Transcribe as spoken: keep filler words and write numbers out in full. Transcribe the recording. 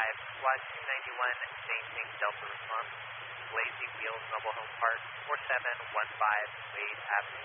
five, Squad two ninety-one, maintain Delta response. Lazy Wheels Mobile Home Park, four seven one five, Wade Avenue.